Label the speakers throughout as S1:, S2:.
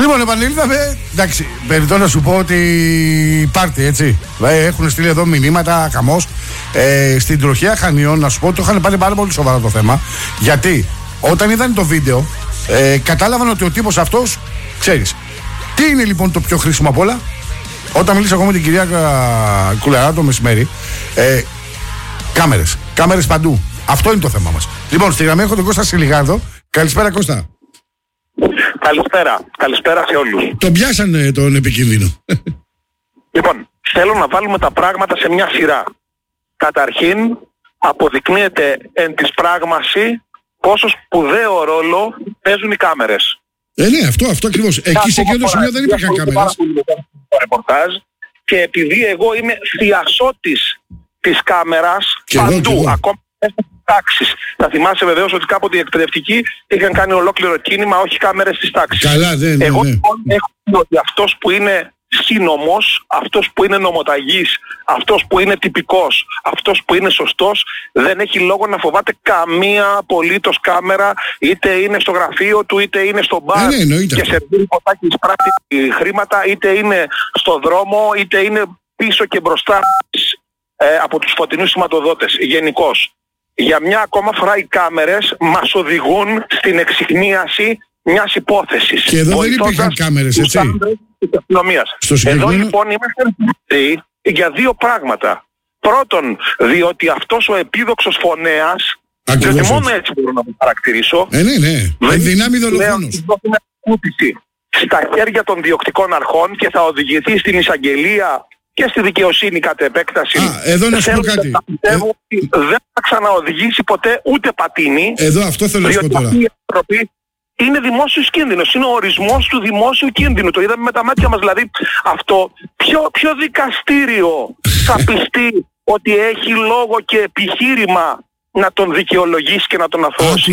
S1: Λοιπόν, επανήλθαμε. Εντάξει, περιττώ να σου πω ότι πάρτι, έτσι. Έχουν στείλει εδώ μηνύματα, χαμός. Στην τροχέα Χανιών, να σου πω, το είχαν πάρει πάρα πολύ σοβαρά το θέμα. Γιατί όταν είδαν το βίντεο, κατάλαβαν ότι ο τύπος αυτός, ξέρεις. Τι είναι λοιπόν το πιο χρήσιμο απ' όλα? Όταν μιλήσα εγώ με την κυρία Κουλαρά το μεσημέρι, κάμερες παντού. Αυτό είναι το θέμα μας. Λοιπόν, στη γραμμή έχω τον Κώστα Σιλιγάρδο. Καλησπέρα, Κώστα.
S2: Καλησπέρα σε όλους.
S1: Τον πιάσανε τον επικίνδυνο.
S2: Λοιπόν, θέλω να βάλουμε τα πράγματα σε μια σειρά. Καταρχήν, αποδεικνύεται εν της πράγμαση πόσο σπουδαίο ρόλο παίζουν οι κάμερες.
S1: Ναι, αυτό ακριβώς. Εκεί σε εκείνο το σημείο δεν υπήρχαν κάμερες.
S2: Και επειδή εγώ είμαι θειασότης της κάμερας παντού, ακόμα στις τάξεις. Θα θυμάσαι βεβαίως ότι κάποτε οι εκπαιδευτικοί είχαν κάνει ολόκληρο κίνημα, όχι κάμερες στις τάξεις.
S1: Καλά, δεν
S2: εγώ λοιπόν έχω πει ότι αυτός που είναι σύνομος, αυτός που είναι νομοταγής, αυτός που είναι τυπικός, αυτός που είναι σωστός, δεν έχει λόγο να φοβάται καμία απολύτως κάμερα, είτε είναι στο γραφείο του, είτε είναι στο μπαρ και σερβίρει ποτάκι εισπράττει χρήματα, είτε είναι στο δρόμο, είτε είναι πίσω και μπροστά από τους φωτεινούς σηματοδότες. Γενικώς, για μια ακόμα φορά οι κάμερες μας οδηγούν στην εξιχνίαση μιας υπόθεσης.
S1: Και εδώ δεν υπήρχαν κάμερες, έτσι.
S2: Εδώ λοιπόν είμαστε για δύο πράγματα. Πρώτον, διότι αυτός ο επίδοξος φωνέας, διότι μόνο έτσι μπορώ να το χαρακτηρίσω,
S1: με δυνάμει δολοφόνος,
S2: στα χέρια των διοκτικών αρχών και θα οδηγηθεί στην εισαγγελία και στη δικαιοσύνη κατ' επέκταση.
S1: Εδώ να σου πω κάτι.
S2: Πιστεύω ότι δεν θα ξαναοδηγήσει ποτέ ούτε πατίνι.
S1: Εδώ αυτό θέλω να σου πω τώρα.
S2: Αυτή η Επιτροπή είναι δημόσιος κίνδυνος. Είναι ο ορισμός του δημόσιου κίνδυνου. Το είδαμε με τα μάτια μας. Δηλαδή αυτό ποιο δικαστήριο θα πιστεί ότι έχει λόγο και επιχείρημα να τον δικαιολογήσει και να τον αθώσει?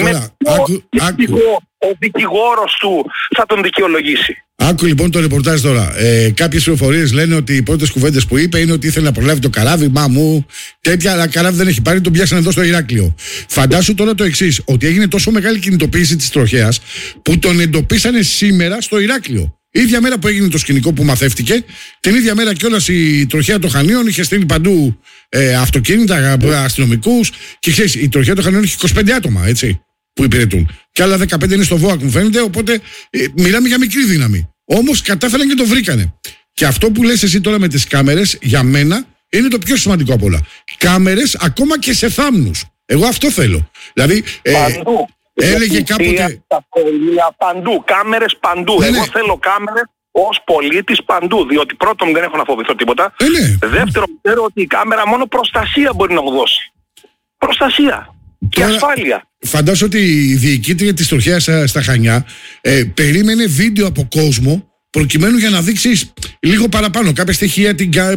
S2: Ο δικηγόρος του θα τον δικαιολογήσει?
S1: Άκου λοιπόν το ρεπορτάζ τώρα. Κάποιες πληροφορίες λένε ότι οι πρώτες κουβέντες που είπε είναι ότι ήθελε να προλάβει το καράβι. Μα μου, τέτοια, αλλά καράβι δεν έχει πάρει, τον πιάσανε εδώ στο Ηράκλειο. Φαντάσου τώρα το εξής, ότι έγινε τόσο μεγάλη κινητοποίηση της τροχέας που τον εντοπίσανε σήμερα στο Ηράκλειο. Ίδια μέρα που έγινε το σκηνικό που μαθεύτηκε, την ίδια μέρα κιόλας η τροχέα των Χανίων είχε στείλει παντού αυτοκίνητα, αστυνομικούς. Και ξέρεις, η τροχέα των Χανίων έχει 25 άτομα, έτσι, που υπηρετούν. Και άλλα 15 είναι στο ΒΟΑΚ, μου φαίνεται. Οπότε μιλάμε για μικρή δύναμη. Όμως κατάφεραν και το βρήκανε. Και αυτό που λες εσύ τώρα με τις κάμερες, για μένα είναι το πιο σημαντικό απ' όλα. Κάμερες ακόμα και σε θάμνους. Εγώ αυτό θέλω. Δηλαδή.
S2: Παντού.
S1: Έλεγε κάποτε.
S2: Παντού. Κάμερες παντού. Εγώ θέλω κάμερες ως πολίτης παντού. Διότι πρώτον δεν έχω να φοβηθώ τίποτα. Δεύτερον, ξέρω ότι η κάμερα μόνο προστασία μπορεί να μου δώσει. Προστασία. Και ασφάλεια.
S1: Φαντάζομαι ότι η διοικήτρια της τροχέας στα Χανιά περίμενε βίντεο από κόσμο προκειμένου για να δείξεις λίγο παραπάνω κάποια στοιχεία,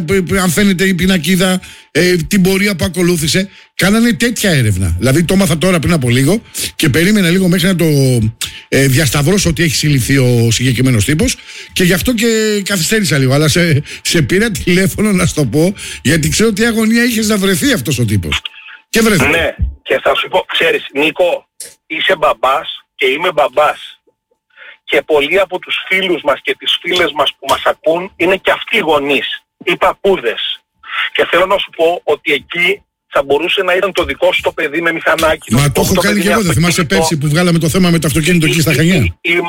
S1: αν φαίνεται η πινακίδα, την πορεία που ακολούθησε. Κάνανε τέτοια έρευνα. Δηλαδή το έμαθα τώρα πριν από λίγο και περίμενα λίγο μέχρι να το διασταυρώσω ότι έχει συλληφθεί ο συγκεκριμένος τύπος και γι' αυτό και καθυστέρησα λίγο. Αλλά σε πήρα τηλέφωνο να σου το πω, γιατί ξέρω τι αγωνία είχες να βρεθεί αυτός ο τύπος. Και βρεθεί.
S2: Ναι, και θα σου πω, ξέρεις, Νίκο, είσαι μπαμπάς και είμαι μπαμπάς. Και πολλοί από τους φίλους μας και τις φίλες μας που μας ακούν είναι και αυτοί γονείς, οι παππούδες. Και θέλω να σου πω ότι εκεί θα μπορούσε να ήταν το δικό σου το παιδί με μηχανάκι.
S1: Μα το έχω κάνει και εγώ, δεν θυμάσαι πέρσι που βγάλαμε το θέμα με το αυτοκίνητο εκεί στα Χανιά.
S2: Η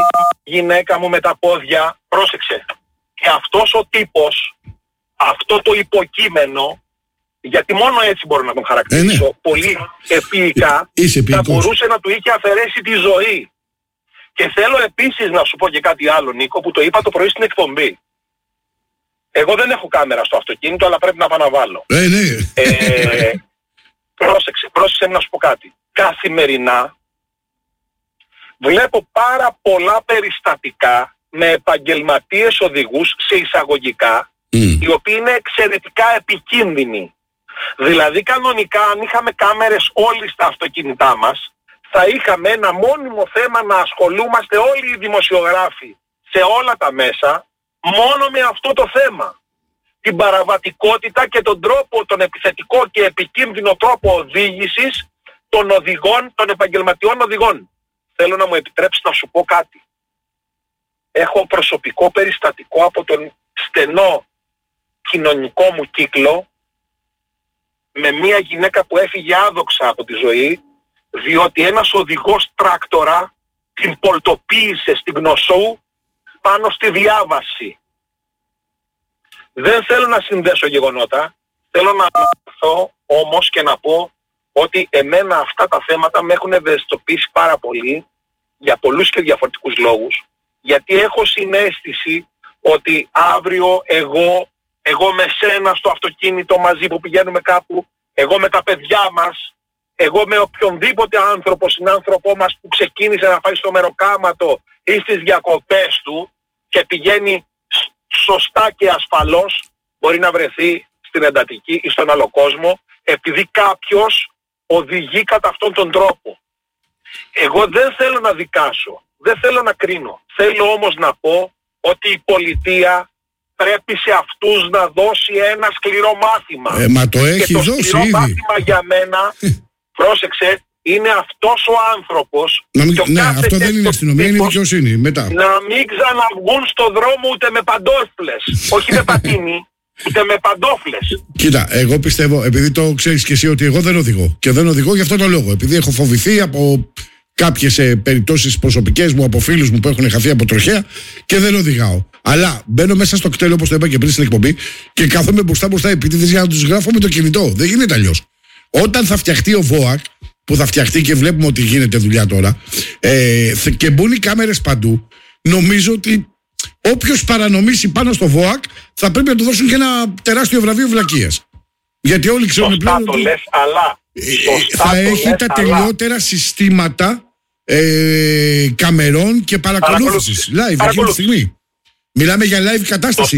S2: γυναίκα μου με τα πόδια, πρόσεξε. Και αυτός ο τύπος, αυτό το υποκείμενο, γιατί μόνο έτσι μπορώ να τον χαρακτηρίσω, πολύ επίοικά, θα μπορούσε να του είχε αφαιρέσει τη ζωή. Και θέλω επίσης να σου πω και κάτι άλλο, Νίκο, που το είπα το πρωί στην εκπομπή. Εγώ δεν έχω κάμερα στο αυτοκίνητο, αλλά πρέπει να πάω να βάλω. Πρόσεξε να σου πω κάτι. Καθημερινά βλέπω πάρα πολλά περιστατικά με επαγγελματίες οδηγούς σε εισαγωγικά, οι οποίοι είναι εξαιρετικά επικίνδυνοι. Δηλαδή κανονικά αν είχαμε κάμερες όλοι στα αυτοκίνητά μας, θα είχαμε ένα μόνιμο θέμα να ασχολούμαστε όλοι οι δημοσιογράφοι σε όλα τα μέσα μόνο με αυτό το θέμα. Την παραβατικότητα και τον τρόπο, τον επιθετικό και επικίνδυνο τρόπο οδήγησης των οδηγών, των επαγγελματιών οδηγών. Θέλω να μου επιτρέψεις να σου πω κάτι. έχω προσωπικό περιστατικό από τον στενό κοινωνικό μου κύκλο με μια γυναίκα που έφυγε άδοξα από τη ζωή διότι ένας οδηγός τράκτορα την πολτοποίησε στην Γνωσού πάνω στη διάβαση. Δεν θέλω να συνδέσω γεγονότα, θέλω να αναφερθώ όμως και να πω ότι εμένα αυτά τα θέματα με έχουν ευαισθητοποιήσει πάρα πολύ για πολλούς και διαφορετικούς λόγους, γιατί έχω συναίσθηση ότι αύριο εγώ με σένα στο αυτοκίνητο μαζί που πηγαίνουμε κάπου, εγώ με τα παιδιά μας, εγώ με οποιονδήποτε άνθρωπο, συνάνθρωπό μας που ξεκίνησε να πάει στο μεροκάματο ή στις διακοπές του και πηγαίνει σωστά και ασφαλώς, μπορεί να βρεθεί στην εντατική ή στον άλλο κόσμο, επειδή κάποιος οδηγεί κατά αυτόν τον τρόπο. Εγώ δεν θέλω να δικάσω, δεν θέλω να κρίνω. Θέλω όμως να πω ότι η πολιτεία πρέπει σε αυτούς να δώσει ένα σκληρό μάθημα.
S1: Μα το έχει
S2: και το
S1: δώσει
S2: σκληρό
S1: ήδη.
S2: μάθημα για μένα, πρόσεξε, είναι αυτός ο άνθρωπος.
S1: Ναι, αυτό δεν είναι αστυνομία, είναι δικαιοσύνη. Μετά.
S2: Να μην ξαναβγούν στο δρόμο ούτε με παντόφλες. Όχι με πατίνι, ούτε με παντόφλες.
S1: Κοίτα, εγώ πιστεύω, επειδή το ξέρεις και εσύ ότι εγώ δεν οδηγώ. Και δεν οδηγώ για αυτόν τον λόγο. Επειδή έχω φοβηθεί από κάποιες περιπτώσεις προσωπικές μου, από φίλους μου που έχουν χαθεί από τροχέα και δεν οδηγάω. Αλλά μπαίνω μέσα στο κτέλ, όπως το είπα και πριν στην εκπομπή, και κάθομαι μπροστά επίτηδες για να τους γράφω με το κινητό. Δεν γίνεται αλλιώς. Όταν θα φτιαχτεί ο ΒΟΑΚ, που θα φτιαχτεί και βλέπουμε ότι γίνεται δουλειά τώρα, και μπουν οι κάμερες παντού, νομίζω ότι όποιος παρανομήσει πάνω στο ΒΟΑΚ θα πρέπει να του δώσουν και ένα τεράστιο βραβείο βλακείας. Γιατί όλοι ξέρουν πλέον
S2: Σωστά το
S1: ότι
S2: λες, αλλά
S1: θα έχει τα τελειότερα συστήματα καμερών και παρακολούθησης. Live εκείνη τη στιγμή. Μιλάμε για live κατάσταση.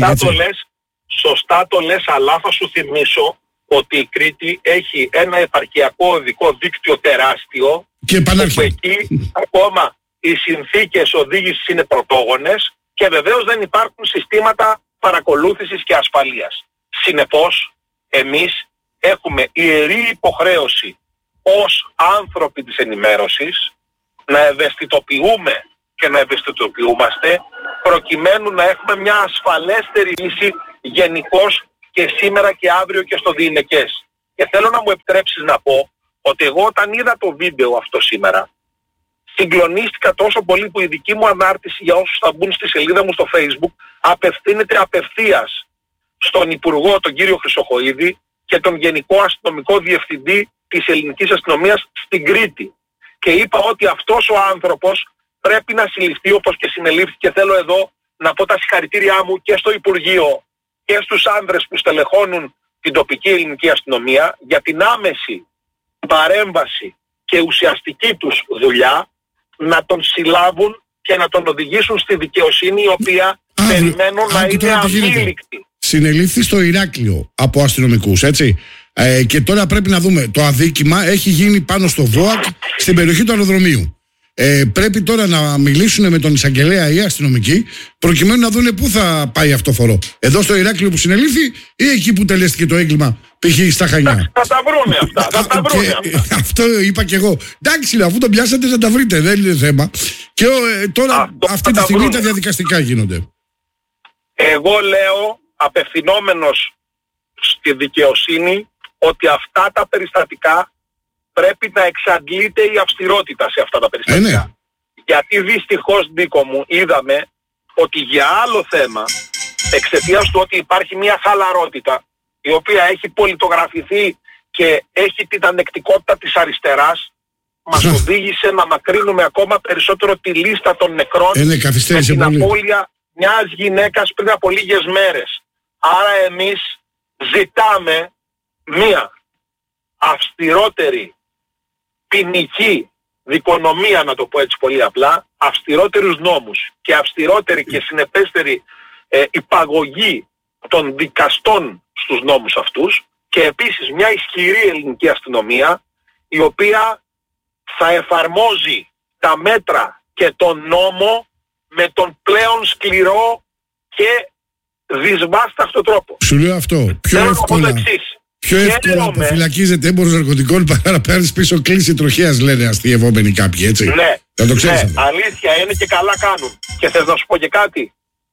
S2: Σωστά το λες, αλλά θα σου θυμίσω ότι η Κρήτη έχει ένα επαρχιακό οδικό δίκτυο τεράστιο
S1: και
S2: που εκεί ακόμα οι συνθήκες οδήγησης είναι πρωτόγονες και βεβαίως δεν υπάρχουν συστήματα παρακολούθησης και ασφαλείας. Συνεπώς, εμείς έχουμε ιερή υποχρέωση ως άνθρωποι της ενημέρωσης να ευαισθητοποιούμε και να ευαισθητοποιούμαστε προκειμένου να έχουμε μια ασφαλέστερη λύση γενικώς και σήμερα και αύριο και στο διηνεκές. Και θέλω να μου επιτρέψεις να πω ότι εγώ όταν είδα το βίντεο αυτό σήμερα συγκλονίστηκα τόσο πολύ που η δική μου ανάρτηση για όσους θα μπουν στη σελίδα μου στο Facebook απευθύνεται απευθείας στον Υπουργό, τον κύριο Χρυσοχοΐδη και τον Γενικό Αστυνομικό Διευθυντή της Ελληνικής Αστυνομίας στην Κρήτη. Και είπα ότι αυτός ο άνθρωπος πρέπει να συλληφθεί όπως και συνελήφθη και θέλω εδώ να πω τα συγχαρητήριά μου και στο Υπουργείο και στους άνδρες που στελεχώνουν την τοπική ελληνική αστυνομία για την άμεση παρέμβαση και ουσιαστική τους δουλειά να τον συλλάβουν και να τον οδηγήσουν στη δικαιοσύνη η οποία περιμένουν να είναι αμήλικτη.
S1: Συνελήφθη στο Ηράκλειο από αστυνομικούς, έτσι. Και τώρα πρέπει να δούμε, το αδίκημα έχει γίνει πάνω στο ΒΟΑΚ στην περιοχή του αεροδρομίου. Πρέπει τώρα να μιλήσουν με τον εισαγγελέα ή αστυνομικοί προκειμένου να δουν πού θα πάει αυτό φορό. Εδώ στο Ηράκλειο που συνελήφθη ή εκεί που τελέστηκε το έγκλημα, π.χ. στα Χανιά.
S2: Θα τα βρούνε αυτά.
S1: Αυτό είπα και εγώ. Εντάξει, αφού τον πιάσατε θα τα βρείτε, δεν είναι θέμα. Και τώρα αυτή τη στιγμή τα διαδικαστικά γίνονται.
S2: Εγώ λέω απευθυνόμενος στη δικαιοσύνη ότι αυτά τα περιστατικά πρέπει να εξαντλείται η αυστηρότητα σε αυτά τα περιστατικά.
S1: Ναι.
S2: Γιατί δυστυχώς, Νίκο μου, είδαμε ότι για άλλο θέμα, εξαιτίας του ότι υπάρχει μια χαλαρότητα η οποία έχει πολιτογραφηθεί και έχει την ανεκτικότητα της αριστεράς, μας οδήγησε να μακρύνουμε ακόμα περισσότερο τη λίστα των νεκρών με την απώλεια μιας γυναίκας πριν από λίγες μέρες. Άρα εμείς ζητάμε μια αυστηρότερη ποινική δικονομία, να το πω έτσι πολύ απλά, αυστηρότερους νόμους και αυστηρότερη και συνεπέστερη υπαγωγή των δικαστών στους νόμους αυτούς και επίσης μια ισχυρή ελληνική αστυνομία η οποία θα εφαρμόζει τα μέτρα και τον νόμο με τον πλέον σκληρό και δυσβάσταχτο τρόπο.
S1: Σου λέω αυτό. Πιο εύκολα αποφυλακίζεται έμπορος ναρκωτικών παρά να πάρεις πίσω κλίση τροχέας, λένε αστειευόμενοι κάποιοι, έτσι.
S2: Ναι,
S1: θα το ξέρεις.
S2: Ναι, αλήθεια είναι και καλά κάνουν. Και θες να σου πω και κάτι.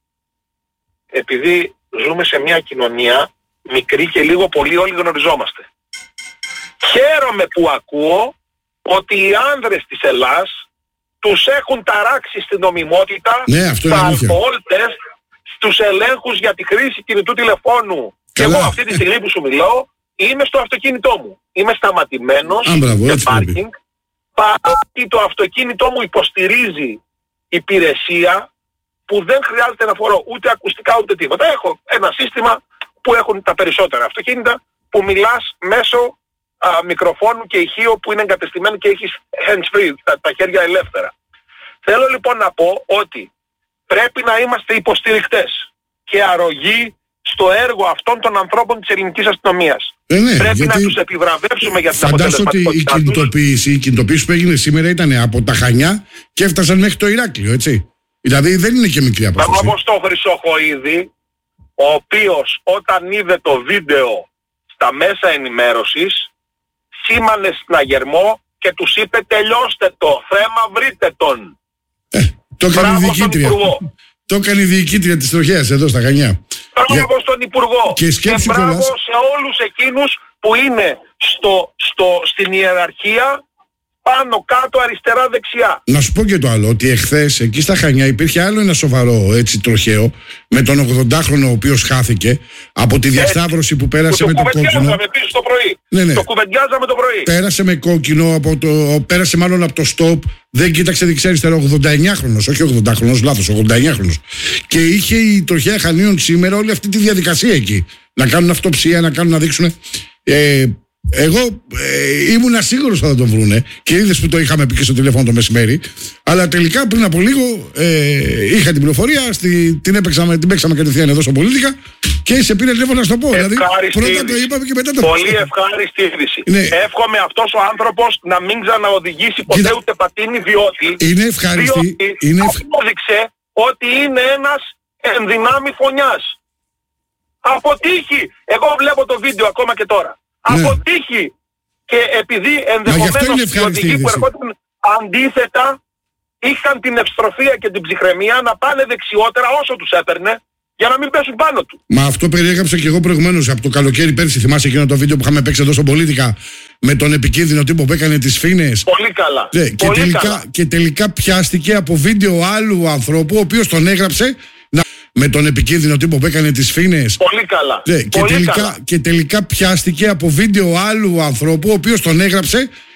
S2: Επειδή ζούμε σε μια κοινωνία μικρή και λίγο πολύ όλοι γνωριζόμαστε. Χαίρομαι που ακούω ότι οι άνδρες της Ελλάς τους έχουν ταράξει στην νομιμότητα, στα αλκοόλ τεστ, στους ελέγχους για τη χρήση κινητού τηλεφώνου. Και εγώ αυτή τη στιγμή που σου μιλώ είμαι στο αυτοκίνητό μου. Είμαι σταματημένος σε πάρκινγκ. Παρότι το αυτοκίνητό μου υποστηρίζει υπηρεσία που δεν χρειάζεται να φορώ ούτε ακουστικά ούτε τίποτα. Έχω ένα σύστημα που έχουν τα περισσότερα αυτοκίνητα που μιλάς μέσω μικροφόνου και ηχείου που είναι εγκατεστημένο και έχεις hands free, τα χέρια ελεύθερα. Θέλω λοιπόν να πω ότι πρέπει να είμαστε υποστηρικτές και αρρωγοί στο έργο αυτών των ανθρώπων της ελληνικής αστυνομίας. Πρέπει να τους επιβραβεύσουμε για την αποτελεσματικότητά τους.
S1: Φαντάσου ότι η κινητοποίηση που έγινε σήμερα ήταν από τα Χανιά και έφτασαν μέχρι το Ηράκλειο, έτσι. Δηλαδή δεν είναι και μικρή απόσταση.
S2: Όπως το Χρυσοχοΐδη, ο οποίος όταν είδε το βίντεο στα μέσα ενημέρωσης σήμανε συναγερμό και τους είπε τελειώστε το θέμα, βρείτε τον.
S1: Το έκανε η διοικήτρια. Το έκανε η διοικήτρια της τροχέας εδώ στα Χανιά.
S2: Μπράβο στον Υπουργό.
S1: Και
S2: μπράβο σε όλους εκείνους που είναι στην ιεραρχία πάνω, κάτω, αριστερά, δεξιά.
S1: Να σου πω και το άλλο, ότι εχθές εκεί στα Χανιά υπήρχε άλλο ένα σοβαρό έτσι τροχαίο με τον 80χρονο ο οποίος χάθηκε από τη διασταύρωση που πέρασε με το κόκκινο.
S2: Το κουβεντιάζαμε επίσης το πρωί. Ναι. Το κουβεντιάζαμε το πρωί.
S1: Πέρασε με κόκκινο, πέρασε μάλλον από το στόπ, δεν κοίταξε δεξιά-αριστερά, 89χρονος, όχι 80χρονος, λάθος, 89χρονος. Και είχε η τροχαία Χανίων σήμερα όλη αυτή τη διαδικασία εκεί. Να κάνουν αυτοψία, να δείξουν. Εγώ ήμουν σίγουρος θα τον βρούνε και είδες που το είχαμε πει και στο τηλέφωνο το μεσημέρι. Αλλά τελικά πριν από λίγο είχα την πληροφορία, την παίξαμε κατευθείαν εδώ στο Πολίτικα και σε πήρε τηλέφωνο να στο πω. Δηλαδή, πρώτα το είπαμε και μετά το
S2: πολύ ευχάριστη είδηση. Ναι. Εύχομαι αυτός ο άνθρωπος να μην ξαναοδηγήσει ποτέ ούτε πατίνι, διότι
S1: είναι ευχάριστη.
S2: Απόδειξε ότι είναι ένας ενδυνάμει φωνιάς. Αποτύχει. Εγώ βλέπω το βίντεο ακόμα και τώρα. Αποτύχει και επειδή ενδεχομένως οι οδηγοί που ερχόταν αντίθετα είχαν την ευστροφία και την ψυχραιμία να πάνε δεξιότερα όσο τους έπαιρνε για να μην πέσουν πάνω του.
S1: Μα αυτό περιέγραψα και εγώ προηγουμένως από το καλοκαίρι πέρσι. Θυμάσαι εκείνο το βίντεο που είχαμε παίξει εδώ στο Πολίτικα με τον επικίνδυνο τύπο που έκανε τις φίνες.
S2: Πολύ καλά.
S1: Ναι, και τελικά πιάστηκε από βίντεο άλλου ανθρώπου ο οποίος τον έγραψε με τον επικίνδυνο τύπο που έκανε τις φίνες.
S2: Πολύ καλά.
S1: Και τελικά πιάστηκε από βίντεο άλλου ανθρώπου ο οποίος τον έγραψε